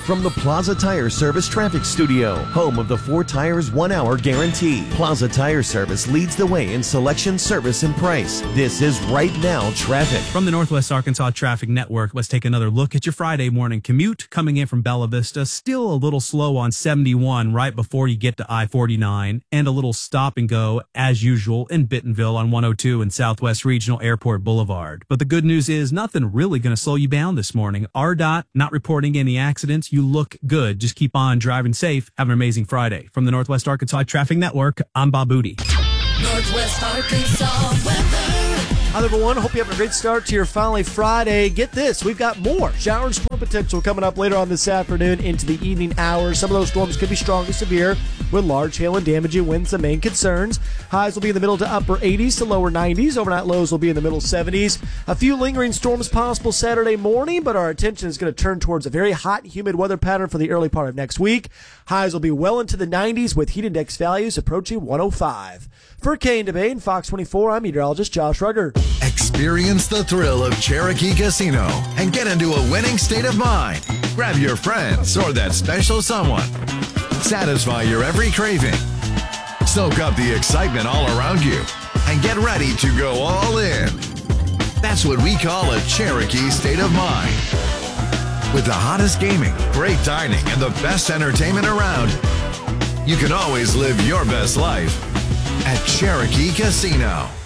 from the Plaza Tire Service Traffic Studio, home of the 4 tires 1 hour guarantee. Plaza Tire Service leads the way in selection, service, and price. This is Right Now Traffic. From the Northwest Arkansas Traffic Network, let's take another look at your Friday morning commute. Coming in from Bella Vista, still a little slow on 71 right before you get to I-49, and a little stop and go, as usual, in Bentonville on 102 and Southwest Regional Airport Boulevard. But the good news is nothing really going to slow you down this morning. RDOT not reporting any accidents. You look good. Just keep on driving safe. Have an amazing Friday. From the Northwest Arkansas Traffic Network, I'm Bob Booty. Northwest Arkansas weather. Hi, everyone. Hope you have a great start to your finally Friday. Get this. We've got more shower and storm potential coming up later on this afternoon into the evening hours. Some of those storms could be strong to severe with large hail and damaging winds the main concerns. Highs will be in the middle to upper 80s to lower 90s. Overnight lows will be in the middle 70s. A few lingering storms possible Saturday morning, but our attention is going to turn towards a very hot, humid weather pattern for the early part of next week. Highs will be well into the 90s with heat index values approaching 105. For K&W and Fox 24, I'm meteorologist Josh Rugger. Experience the thrill of Cherokee Casino and get into a winning state of mind. Grab your friends or that special someone. Satisfy your every craving. Soak up the excitement all around you and get ready to go all in. That's what we call a Cherokee state of mind. With the hottest gaming, great dining, and the best entertainment around, you can always live your best life at Cherokee Casino.